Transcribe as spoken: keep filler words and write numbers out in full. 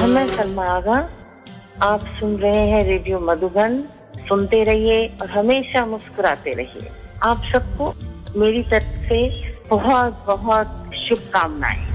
मैं सलमा आगा, आप सुन रहे हैं रेडियो मधुबन। सुनते रहिए और हमेशा मुस्कुराते रहिए। आप सबको मेरी तरफ से बहुत बहुत शुभकामनाएं।